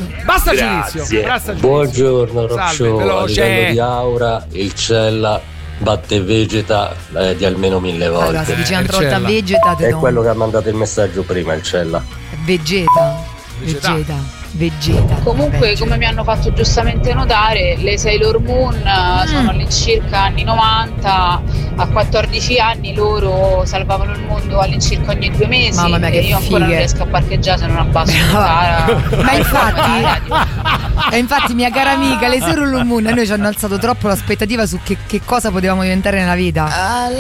Basta Grazie. giudizio. Basta giudizio. Buongiorno Rock Salve, Show. A veloce. livello di aura il Cella batte Vegeta di almeno 1000 volte. Allora, se dice una Cella. volta Vegeta te È do- quello che ha mandato il messaggio prima, il Cella. Vegeta. Comunque, Vabbè, come mi hanno fatto giustamente notare, le Sailor Moon sono all'incirca anni 90, a 14 anni loro salvavano il mondo all'incirca ogni 2 mesi. Mamma mia, che e io ancora non fighe. riesco a parcheggiare se non abbasso la cara. Ma infatti, mia cara amica, le Sailor Moon a noi ci hanno alzato troppo l'aspettativa su che cosa potevamo diventare nella vita.